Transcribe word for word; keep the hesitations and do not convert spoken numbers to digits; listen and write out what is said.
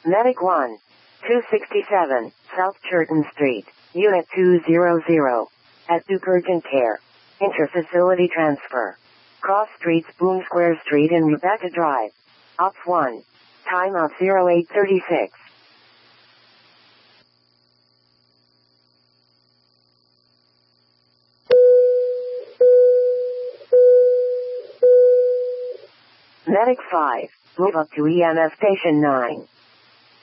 Medic one. two sixty-seven, South Churton Street, Unit two hundred, at Duke Urgent Care. Inter-facility transfer. Cross Streets, Boone Square Street and Rebecca Drive. Op one. Time of oh eight thirty-six. Medic five. Move up to E M S Station nine.